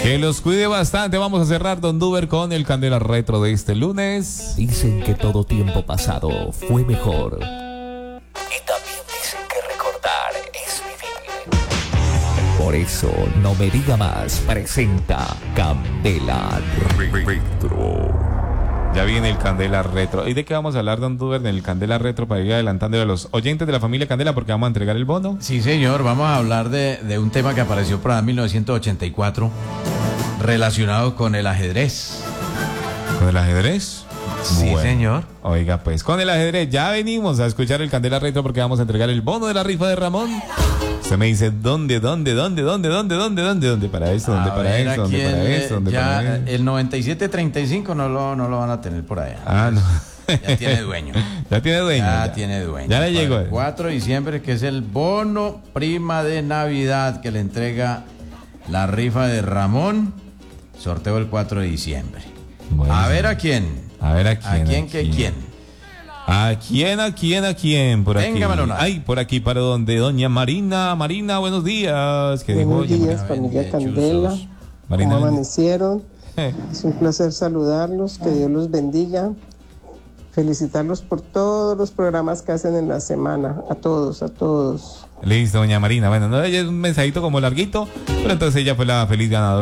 Que los cuide bastante. Vamos a cerrar Don Duber con el Candela Retro de este lunes. Dicen que todo tiempo pasado fue mejor. Y también dicen que recordar es vivir. Por eso, No Me Diga Más presenta Candela Retro. Ya viene el Candela Retro. ¿Y de qué vamos a hablar, Don Duber, del Candela Retro, para ir adelantando a los oyentes de la familia Candela, porque vamos a entregar el bono? Sí, señor, vamos a hablar de un tema que apareció por ahí en 1984, relacionado con el ajedrez. ¿Con el ajedrez? Sí, Bueno, señor. Oiga, pues, con el ajedrez ya venimos a escuchar el Candela Retro, porque vamos a entregar el bono de la rifa de Ramón. Usted me dice, ¿dónde? ¿Para eso? ¿Dónde para eso? ¿Dónde para eso? Ya el 9735 no lo van a tener por allá. Ah, no. Ya tiene dueño. Ya tiene dueño. Ya tiene dueño. Ya le llegó. El 4 de diciembre, que es el bono prima de Navidad que le entrega la rifa de Ramón. Sorteo el 4 de diciembre. Bueno. A ver a quién. A ver a quién. ¿A quién que quién? ¿A quién? Por aquí. Téngamelo. Ay, por aquí, para donde doña Marina. Marina, buenos días. ¿Qué dijo? Buenos días, familia Candela. Marina. ¿Cómo amanecieron? Es un placer saludarlos, que Dios los bendiga. Felicitarlos por todos los programas que hacen en la semana. A todos. Listo, doña Marina. Bueno, no, ella es un mensajito como larguito, pero entonces ella fue la feliz ganadora.